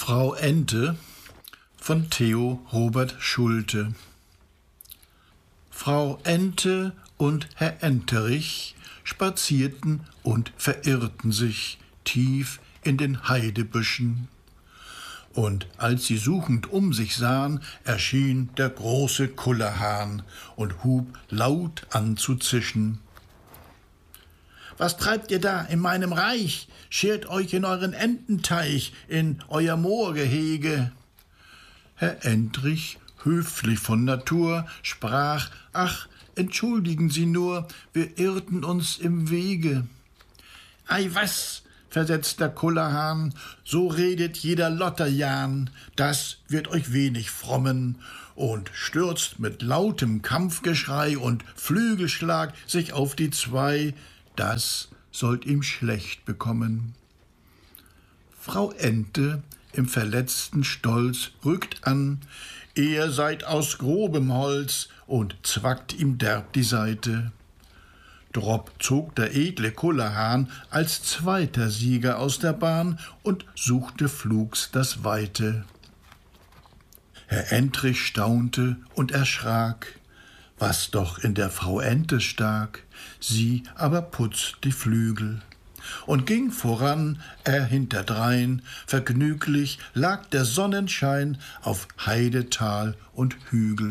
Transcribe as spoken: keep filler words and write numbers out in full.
Frau Ente von Theo Robert Schulte. Frau Ente und Herr Enterich spazierten und verirrten sich tief in den Heidebüschen. Und als sie suchend um sich sahen, erschien der große Kullerhahn und hub laut an zu zischen. »Was treibt ihr da in meinem Reich? Schert euch in euren Ententeich, in euer Moorgehege!« Herr Entrich, höflich von Natur, sprach: »Ach, entschuldigen Sie nur, wir irrten uns im Wege.« »Ei was«, versetzt der Kullerhahn, »so redet jeder Lotterjahn, das wird euch wenig frommen«, und stürzt mit lautem Kampfgeschrei und Flügelschlag sich auf die zwei, das sollt ihm schlecht bekommen. Frau Ente im verletzten Stolz rückt an, ihr seid aus grobem Holz, und zwackt ihm derb die Seite. Drob zog der edle Kullerhahn als zweiter Sieger aus der Bahn und suchte flugs das Weite. Herr Entrich staunte und erschrak, was doch in der Frau Ente stak, sie aber putzt die Flügel und ging voran, er hinterdrein, vergnüglich lag der Sonnenschein auf Heide, Tal und Hügel.